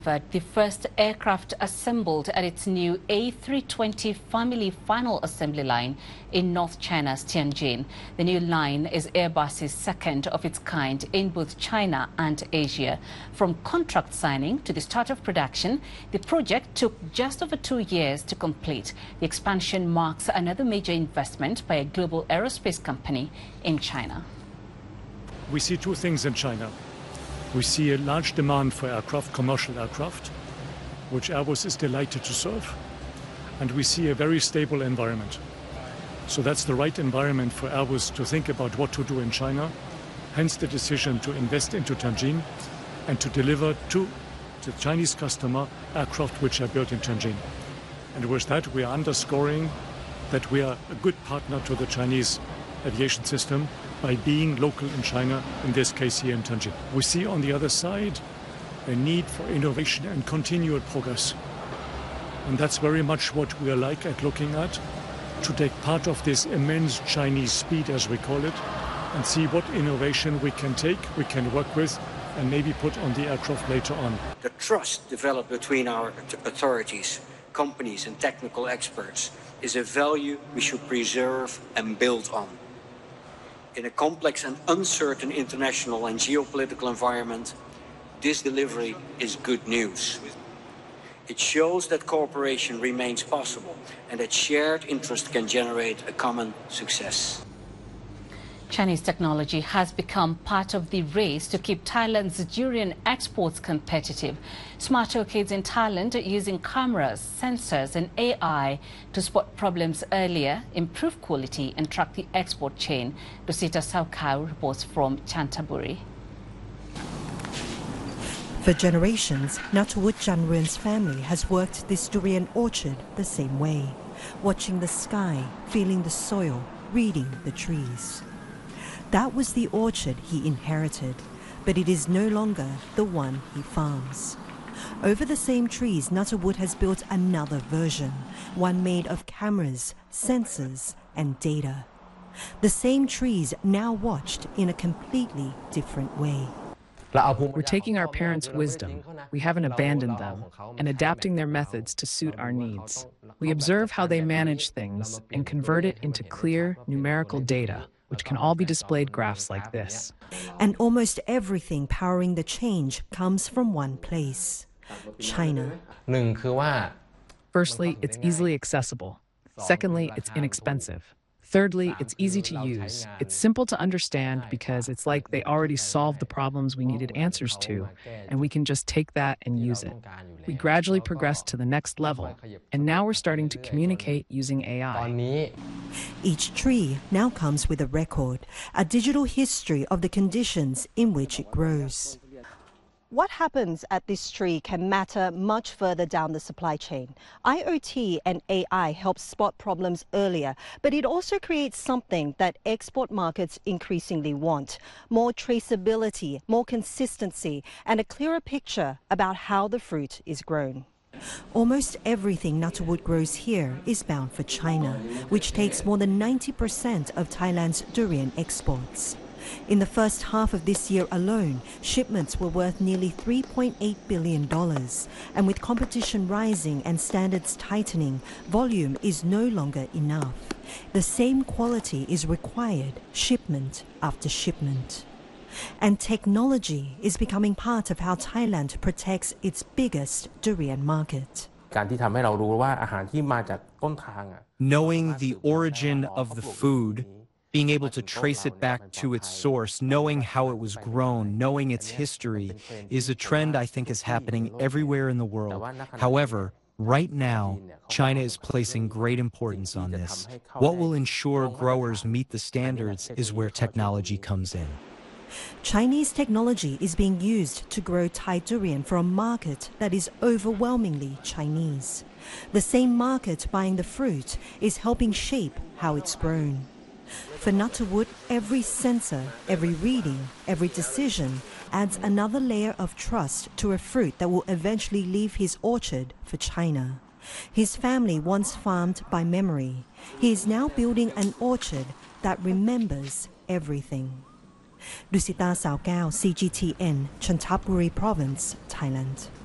The first aircraft assembled at its new A320 family final assembly line in North China's Tianjin. The new line is Airbus's second of its kind in both China and Asia. From contract signing to the start of production, the project took just over 2 years to complete. The expansion marks another major investment by a global aerospace company in China. We see two things in China. We see a large demand for aircraft, commercial aircraft, which Airbus is delighted to serve. And we see a very stable environment. So that's the right environment for Airbus to think about what to do in China. Hence the decision to invest into Tianjin and to deliver to the Chinese customer aircraft which are built in Tianjin. And with that, we are underscoring that we are a good partner to the Chinese aviation system by being local in China, in this case here in Tianjin. We see on the other side a need for innovation and continued progress. And that's very much what we are like at looking at, to take part of this immense Chinese speed, as we call it, and see what innovation we can take, we can work with, and maybe put on the aircraft later on. The trust developed between our authorities, companies and technical experts is a value we should preserve and build on. In a complex and uncertain international and geopolitical environment, this delivery is good news. It shows that cooperation remains possible and that shared interest can generate a common success. Chinese technology has become part of the race to keep Thailand's durian exports competitive. Smart orchids in Thailand are using cameras, sensors and AI to spot problems earlier, improve quality and track the export chain. Dusita Saukau reports from Chantaburi. For generations, Natawut Janruen's family has worked this durian orchard the same way, watching the sky, feeling the soil, reading the trees. That was the orchard he inherited, but it is no longer the one he farms. Over the same trees, Natawut has built another version, one made of cameras, sensors and data. The same trees now watched in a completely different way. We're taking our parents' wisdom, we haven't abandoned them, and adapting their methods to suit our needs. We observe how they manage things and convert it into clear, numerical data, which can all be displayed graphs like this. And almost everything powering the change comes from one place, China. Firstly, it's easily accessible. Secondly, it's inexpensive. Thirdly, it's easy to use. It's simple to understand because it's like they already solved the problems we needed answers to, and we can just take that and use it. We gradually progressed to the next level, and now we're starting to communicate using AI. Each tree now comes with a record, a digital history of the conditions in which it grows. What happens at this tree can matter much further down the supply chain. IoT and AI help spot problems earlier, but it also creates something that export markets increasingly want: more traceability, more consistency, and a clearer picture about how the fruit is grown. Almost everything Natawut grows here is bound for China, which takes more than 90% of Thailand's durian exports. In the first half of this year alone, shipments were worth nearly $3.8 billion. And with competition rising and standards tightening, volume is no longer enough. The same quality is required, shipment after shipment. And technology is becoming part of how Thailand protects its biggest durian market. Knowing the origin of the food, being able to trace it back to its source, knowing how it was grown, knowing its history, is a trend I think is happening everywhere in the world. However, right now, China is placing great importance on this. What will ensure growers meet the standards is where technology comes in. Chinese technology is being used to grow Thai durian for a market that is overwhelmingly Chinese. The same market buying the fruit is helping shape how it's grown. For Natawut, every sensor, every reading, every decision adds another layer of trust to a fruit that will eventually leave his orchard for China. His family once farmed by memory. He is now building an orchard that remembers everything. Dusita Saukau, CGTN, Chanthaburi Province, Thailand.